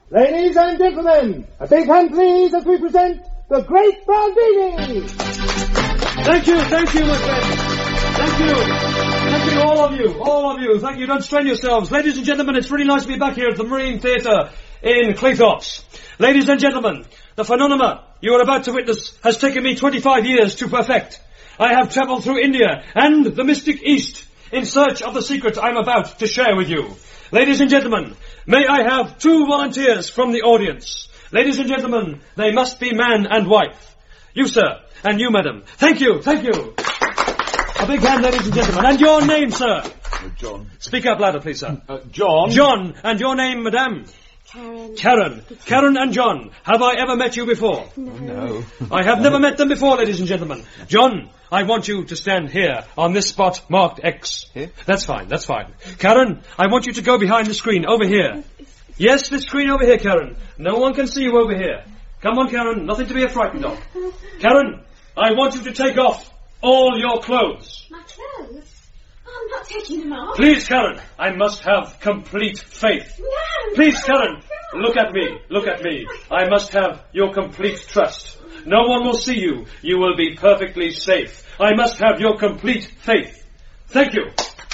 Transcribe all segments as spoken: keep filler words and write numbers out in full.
Ladies and gentlemen, a big hand please as we present the Great Baldini! Thank you, thank you, my friend. Thank you. Thank you, all of you, all of you. Thank you, don't strain yourselves. Ladies and gentlemen, it's really nice to be back here at the Marine Theatre in Cleethorpes. Ladies and gentlemen, the phenomena you are about to witness has taken me twenty-five years to perfect. I have travelled through India and the mystic East in search of the secret I'm about to share with you. Ladies and gentlemen, may I have two volunteers from the audience? Ladies and gentlemen, they must be man and wife. You, sir, and you, madam. Thank you, thank you. A big hand, ladies and gentlemen. And your name, sir? Uh, John. Speak up louder, please, sir. Uh, John. John. And your name, madam? Karen. Karen. Karen and John. Have I ever met you before? No. No. I have never met them before, ladies and gentlemen. John, I want you to stand here on this spot marked X. Here? That's fine, that's fine. Karen, I want you to go behind the screen, over here. Yes, the screen over here, Karen. No one can see you over here. Come on, Karen, nothing to be frightened of. Karen, I want you to take off all your clothes. My clothes? I'm not taking them off. Please, Karen, I must have complete faith. No. Please, Karen, look at me, look at me. I must have your complete trust. No one will see you. You will be perfectly safe. I must have your complete faith. Thank you.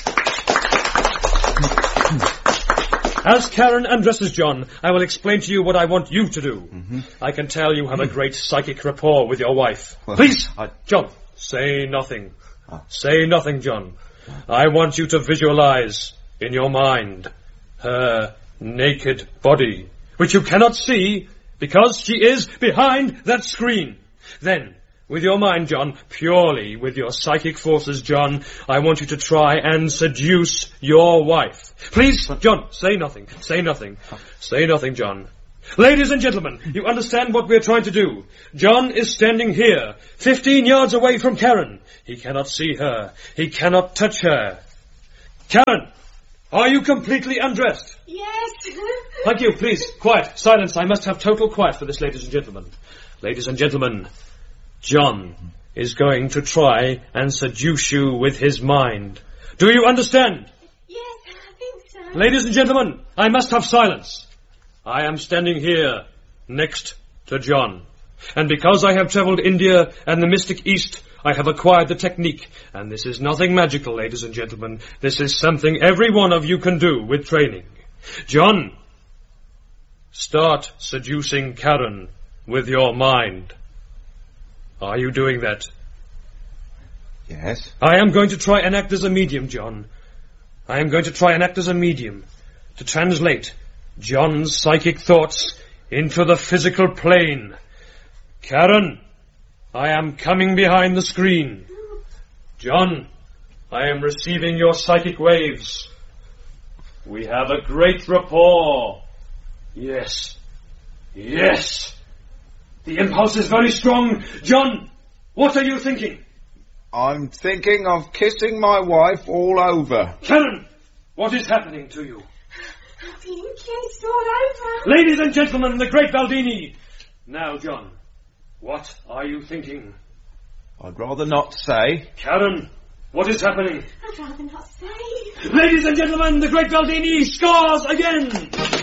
As Karen undresses John, I will explain to you what I want you to do. Mm-hmm. I can tell you have a great psychic rapport with your wife. Well, please, I... John, say nothing. Oh. Say nothing, John. I want you to visualize in your mind her naked body, which you cannot see because she is behind that screen. Then, with your mind, John, purely with your psychic forces, John, I want you to try and seduce your wife. Please, John, say nothing, say nothing, say nothing, John. Ladies and gentlemen, you understand what we're trying to do. John is standing here, fifteen yards away from Karen. He cannot see her. He cannot touch her. Karen, are you completely undressed? Yes. Thank you, please, quiet, silence. I must have total quiet for this, ladies and gentlemen. Ladies and gentlemen, John is going to try and seduce you with his mind. Do you understand? Yes, I think so. Ladies and gentlemen, I must have silence. I am standing here next to John. And because I have travelled India and the mystic East, I have acquired the technique. And this is nothing magical, ladies and gentlemen. This is something every one of you can do with training. John, start seducing Karen with your mind. Are you doing that? Yes. I am going to try and act as a medium, John. I am going to try and act as a medium to translate John's psychic thoughts into the physical plane. Karen, I am coming behind the screen. John, I am receiving your psychic waves. We have a great rapport. Yes. Yes. The impulse is very strong. John, what are you thinking? I'm thinking of kissing my wife all over. Karen, what is happening to you? I'm being kissed all over. Ladies and gentlemen, the great Baldini. Now, John, what are you thinking? I'd rather not say. Karen, what is happening? I'd rather not say. Ladies and gentlemen, the great Baldini scores again.